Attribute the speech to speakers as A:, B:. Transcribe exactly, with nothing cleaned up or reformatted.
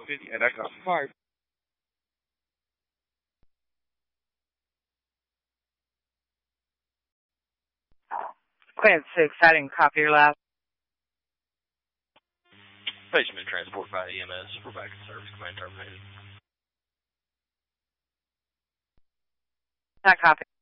A: fifty, and I got five.
B: Quinn six, I didn't copy your last.
C: Patient transport by E M S. We're back in service. Command terminated.
B: Not copy.